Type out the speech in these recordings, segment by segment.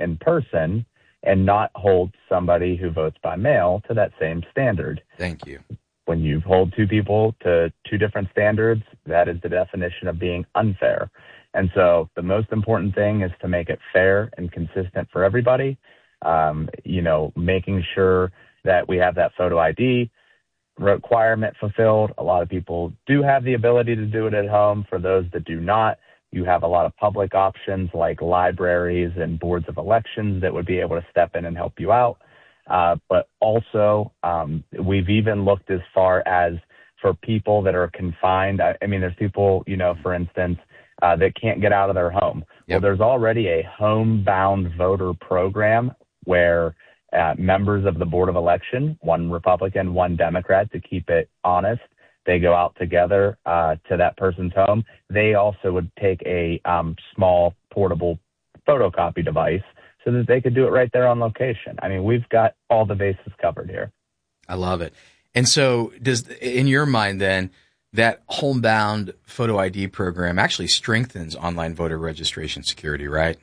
in person and not hold somebody who votes by mail to that same standard. Thank you. When you hold two people to two different standards, that is the definition of being unfair. And so the most important thing is to make it fair and consistent for everybody. Making sure that we have that photo ID requirement fulfilled. A lot of people do have the ability to do it at home. For those that do not, you have a lot of public options like libraries and boards of elections that would be able to step in and help you out. But also, we've even looked as far as for people that are confined. I mean, there's people, for instance, that can't get out of their home. Yep. Well, there's already a homebound voter program where members of the Board of Election, one Republican, one Democrat, to keep it honest, they go out together to that person's home. They also would take a small portable photocopy device so that they could do it right there on location. I mean, we've got all the bases covered here. I love it. And so in your mind then, that homebound photo ID program actually strengthens online voter registration security, right?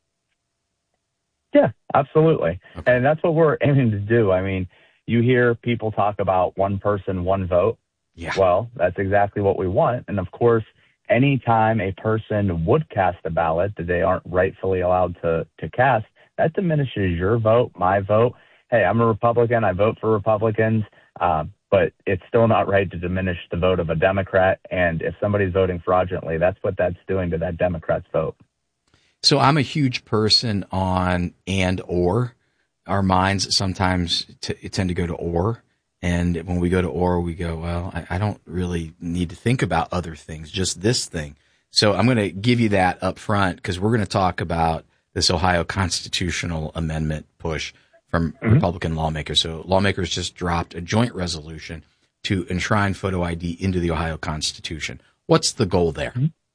Yeah, absolutely. Okay. And that's what we're aiming to do. I mean, you hear people talk about one person, one vote. Yeah. Well, that's exactly what we want. And of course, anytime a person would cast a ballot that they aren't rightfully allowed to cast, that diminishes your vote, my vote. Hey, I'm a Republican. I vote for Republicans. But it's still not right to diminish the vote of a Democrat. And if somebody's voting fraudulently, that's what that's doing to that Democrat's vote. So I'm a huge person on and or. Our minds sometimes tend to go to or. And when we go to or, we go, well, I don't really need to think about other things, just this thing. So I'm going to give you that up front because we're going to talk about this Ohio constitutional amendment push from Republican lawmakers. So lawmakers just dropped a joint resolution to enshrine photo ID into the Ohio Constitution. What's the goal there?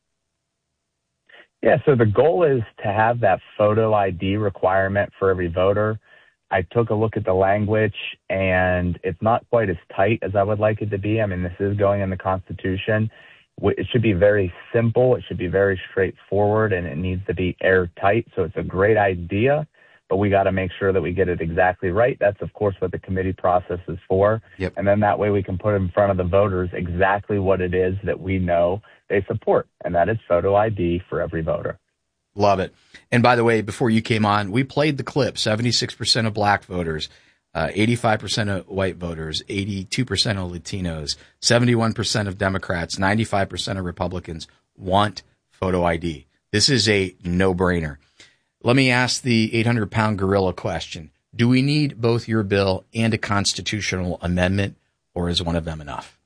Yeah, so the goal is to have that photo ID requirement for every voter. I took a look at the language, and it's not quite as tight as I would like it to be. I mean, this is going in the Constitution. It should be very simple. It should be very straightforward, and it needs to be airtight. So it's a great idea, but we got to make sure that we get it exactly right. That's, of course, what the committee process is for. Yep. And then that way we can put in front of the voters exactly what it is that we know they support, and that is photo ID for every voter. Love it. And by the way, before you came on, we played the clip, 76% of black voters, 85% of white voters, 82% of Latinos, 71% of Democrats, 95% of Republicans want photo ID. This is a no-brainer. Let me ask the 800-pound gorilla question. Do we need both your bill and a constitutional amendment, or is one of them enough?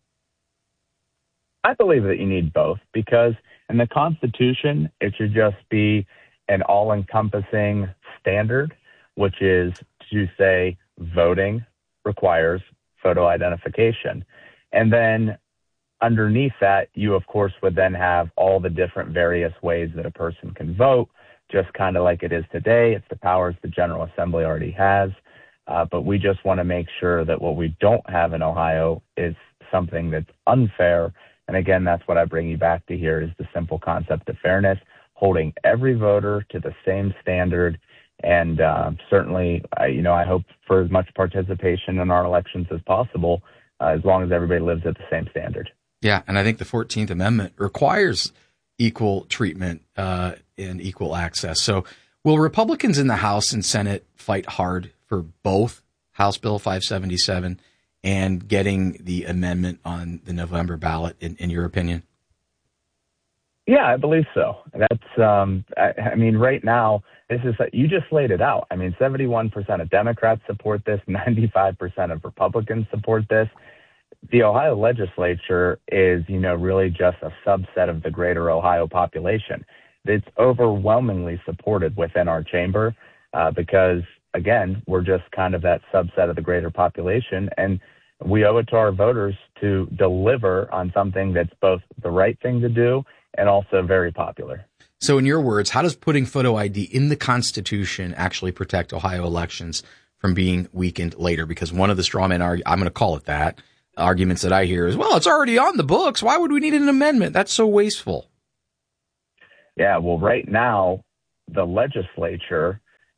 I believe that you need both because in the Constitution, it should just be an all-encompassing standard, which is to say voting requires photo identification. And then underneath that, you, of course, would then have all the different various ways that a person can vote, just kind of like it is today. It's the powers the General Assembly already has. But we just want to make sure that what we don't have in Ohio is something that's unfair. And again, that's what I bring you back to here is the simple concept of fairness, holding every voter to the same standard. And certainly, I hope for as much participation in our elections as possible, as long as everybody lives at the same standard. Yeah, and I think the 14th Amendment requires equal treatment and equal access. So will Republicans in the House and Senate fight hard for both House Bill 577 and getting the amendment on the November ballot, in your opinion? Yeah, I believe so. That's, I mean, right now, this is, you just laid it out. I mean, 71% of Democrats support this, 95% of Republicans support this. The Ohio legislature is, really just a subset of the greater Ohio population. It's overwhelmingly supported within our chamber because, again, we're just kind of that subset of the greater population. And we owe it to our voters to deliver on something that's both the right thing to do and also very popular. So in your words, how does putting photo ID in the Constitution actually protect Ohio elections from being weakened later? Because one of the straw man I'm going to call it that, arguments that I hear is, well, it's already on the books. Why would we need an amendment? That's so wasteful. Yeah, well, right now, the legislature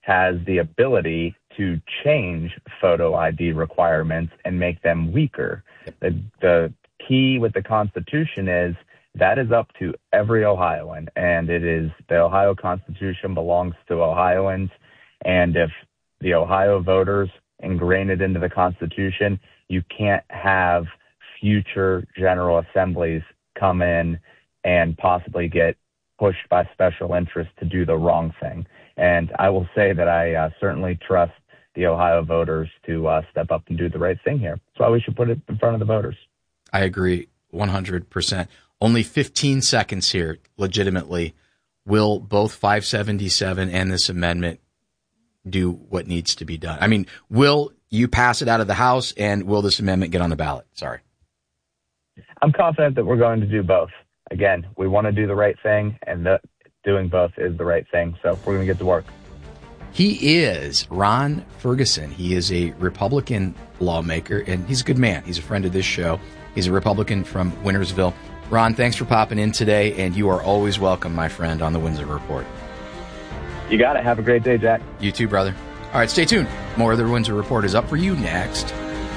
has the ability to change photo ID requirements and make them weaker. The key with the Constitution is that is up to every Ohioan, and it is the Ohio Constitution belongs to Ohioans. And if the Ohio voters ingrain it into the Constitution, you can't have future General Assemblies come in and possibly get pushed by special interests to do the wrong thing. And I will say that I certainly trust the Ohio voters to step up and do the right thing here. That's why we should put it in front of the voters. I agree 100%. Only 15 seconds here, legitimately. Will both 577 and this amendment do what needs to be done? I mean, will you pass it out of the House, and will this amendment get on the ballot? Sorry. I'm confident that we're going to do both. Again, we want to do the right thing, and doing both is the right thing. So we're going to get to work. He is Ron Ferguson. He is a Republican lawmaker, and he's a good man. He's a friend of this show. He's a Republican from Wintersville. Ron, thanks for popping in today, and you are always welcome, my friend, on the Windsor Report. You got it. Have a great day, Jack. You too, brother. All right, stay tuned. More of the Windsor Report is up for you next.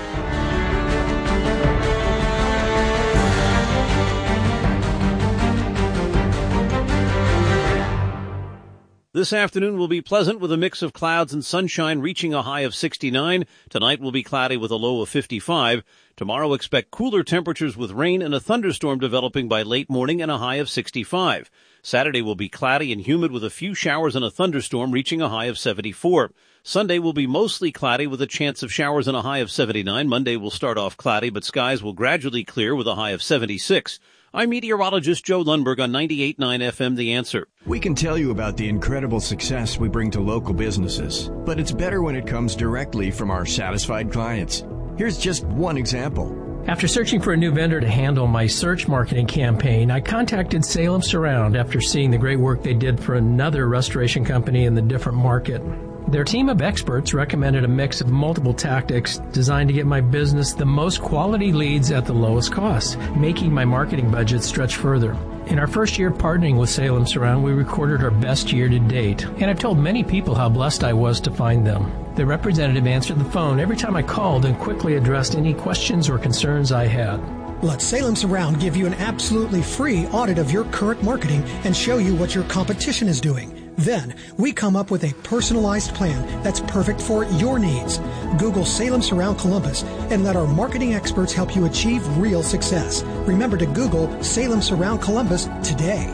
This afternoon will be pleasant with a mix of clouds and sunshine, reaching a high of 69. Tonight will be cloudy with a low of 55. Tomorrow expect cooler temperatures with rain and a thunderstorm developing by late morning and a high of 65. Saturday will be cloudy and humid with a few showers and a thunderstorm, reaching a high of 74. Sunday will be mostly cloudy with a chance of showers and a high of 79. Monday will start off cloudy, but skies will gradually clear with a high of 76. I'm meteorologist Joe Lundberg on 98.9 FM, The Answer. We can tell you about the incredible success we bring to local businesses, but it's better when it comes directly from our satisfied clients. Here's just one example. After searching for a new vendor to handle my search marketing campaign, I contacted Salem Surround after seeing the great work they did for another restoration company in the different market. Their team of experts recommended a mix of multiple tactics designed to get my business the most quality leads at the lowest cost, making my marketing budget stretch further. In our first year partnering with Salem Surround, we recorded our best year to date, and I've told many people how blessed I was to find them. The representative answered the phone every time I called and quickly addressed any questions or concerns I had. Let Salem Surround give you an absolutely free audit of your current marketing and show you what your competition is doing. Then, we come up with a personalized plan that's perfect for your needs. Google Salem Surround Columbus and let our marketing experts help you achieve real success. Remember to Google Salem Surround Columbus today.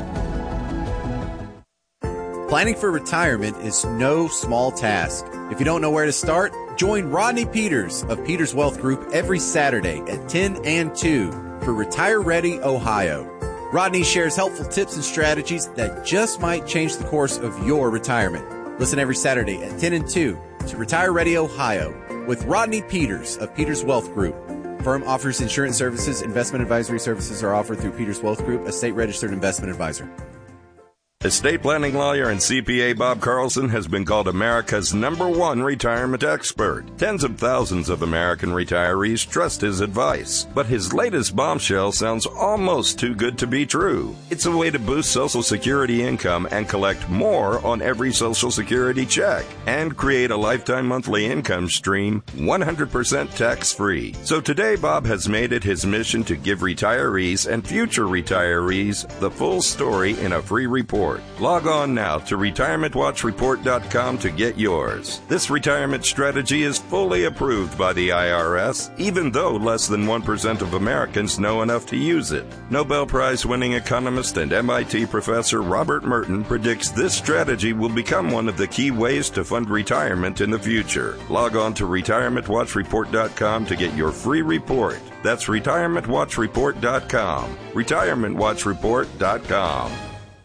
Planning for retirement is no small task. If you don't know where to start, join Rodney Peters of Peters Wealth Group every Saturday at 10 and 2 for Retire Ready Ohio. Rodney shares helpful tips and strategies that just might change the course of your retirement. Listen every Saturday at 10 and 2 to Retire Ready Ohio with Rodney Peters of Peters Wealth Group. Firm offers insurance services. Investment advisory services are offered through Peters Wealth Group, a state-registered investment advisor. Estate planning lawyer and CPA Bob Carlson has been called America's #1 retirement expert. Tens of thousands of American retirees trust his advice. But his latest bombshell sounds almost too good to be true. It's a way to boost Social Security income and collect more on every Social Security check and create a lifetime monthly income stream 100% tax-free. So today, Bob has made it his mission to give retirees and future retirees the full story in a free report. Log on now to retirementwatchreport.com to get yours. This retirement strategy is fully approved by the IRS, even though less than 1% of Americans know enough to use it. Nobel Prize-winning economist and MIT professor Robert Merton predicts this strategy will become one of the key ways to fund retirement in the future. Log on to retirementwatchreport.com to get your free report. That's retirementwatchreport.com. retirementwatchreport.com.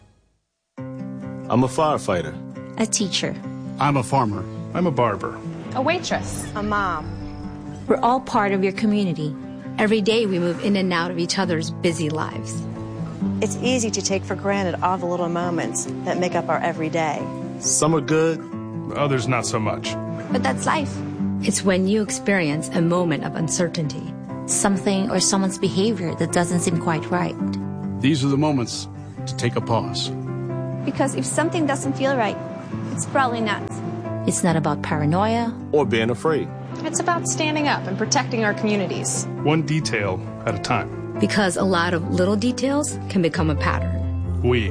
I'm a firefighter. A teacher. I'm a farmer. I'm a barber. A waitress. A mom. We're all part of your community. Every day we move in and out of each other's busy lives. It's easy to take for granted all the little moments that make up our everyday. Some are good, others not so much. But that's life. It's when you experience a moment of uncertainty. Something or someone's behavior that doesn't seem quite right. These are the moments to take a pause. Because if something doesn't feel right, It's probably nuts. It's not about paranoia or being afraid. It's about standing up and protecting our communities. One detail at a time. Because a lot of little details can become a pattern. We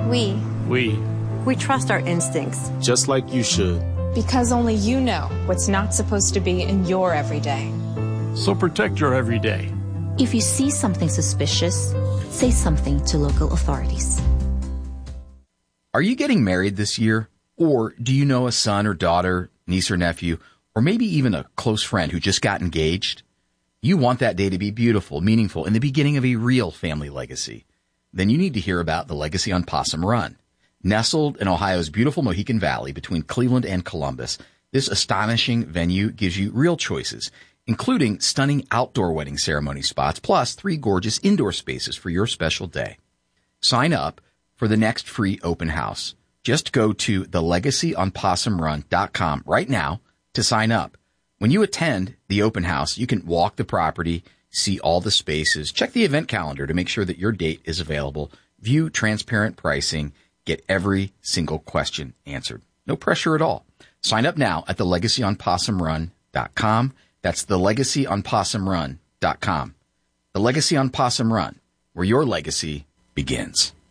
trust our instincts. Just like you should. Because only you know what's not supposed to be in your everyday. So protect your everyday. If you see something suspicious, say something to local authorities. Are you getting married this year? Or do you know a son or daughter, niece or nephew, or maybe even a close friend who just got engaged? You want that day to be beautiful, meaningful, and the beginning of a real family legacy. Then you need to hear about the Legacy on Possum Run. Nestled in Ohio's beautiful Mohican Valley between Cleveland and Columbus, this astonishing venue gives you real choices, including stunning outdoor wedding ceremony spots, plus 3 gorgeous indoor spaces for your special day. Sign up for the next free open house. Just go to thelegacyonpossumrun.com right now to sign up. When you attend the open house, you can walk the property, see all the spaces, check the event calendar to make sure that your date is available, view transparent pricing, get every single question answered. No pressure at all. Sign up now at thelegacyonpossumrun.com. That's thelegacyonpossumrun.com. The Legacy on Possum Run, where your legacy begins.